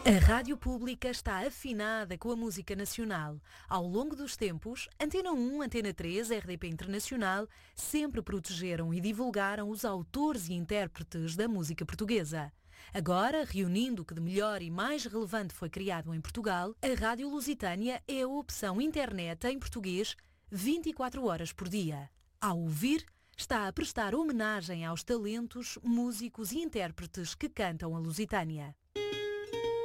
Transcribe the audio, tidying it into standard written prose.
A rádio pública está afinada com a música nacional. Ao longo dos tempos, Antena 1, Antena 3, RDP Internacional sempre protegeram e divulgaram os autores e intérpretes da música portuguesa. Agora, reunindo o que de melhor e mais relevante foi criado em Portugal, a Rádio Lusitânia é a opção internet em português 24 horas por dia. Ao ouvir, está a prestar homenagem aos talentos, músicos e intérpretes que cantam a Lusitânia.